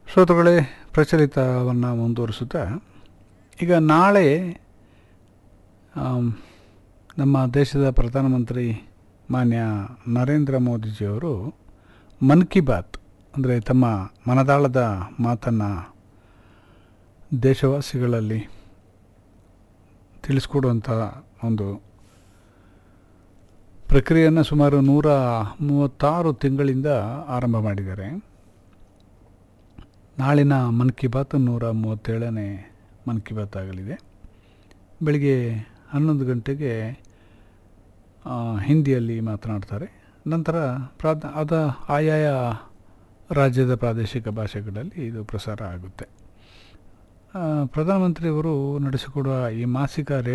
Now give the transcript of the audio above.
ಶ್ರೋತೃಗಳೇ, ಪ್ರಚಲಿತವನ್ನು ಮುಂದುವರಿಸುತ್ತಾ ಈಗ ನಾಳೆ ನಮ್ಮ ದೇಶದ ಪ್ರಧಾನಮಂತ್ರಿ ಮಾನ್ಯ ನರೇಂದ್ರ ಮೋದಿಜಿಯವರು ಮನ್ ಕಿ ಬಾತ್ ಅಂದರೆ ತಮ್ಮ ಮನದಾಳದ ಮಾತನ್ನು ದೇಶವಾಸಿಗಳಲ್ಲಿ ತಿಳಿಸ್ಕೊಡುವಂಥ ಒಂದು ಪ್ರಕ್ರಿಯೆಯನ್ನು ಸುಮಾರು 136 ತಿಂಗಳಿಂದ ಆರಂಭ ಮಾಡಿದ್ದಾರೆ. ನಾಳಿನ ಮನ್ ಕಿ ಬಾತ್ 137ನೇ ಮನ್ ಕಿ ಬಾತ್ ಆಗಲಿದೆ. ಬೆಳಿಗ್ಗೆ 11 ಗಂಟೆಗೆ ಹಿಂದಿಯಲ್ಲಿ ಮಾತನಾಡ್ತಾರೆ. ನಂತರ ಆಯಾಯ ರಾಜ್ಯದ ಪ್ರಾದೇಶಿಕ ಭಾಷೆಗಳಲ್ಲಿ ಇದು ಪ್ರಸಾರ ಆಗುತ್ತೆ. ಪ್ರಧಾನಮಂತ್ರಿಯವರು ನಡೆಸಿಕೊಡುವ ಈ ಮಾಸಿಕ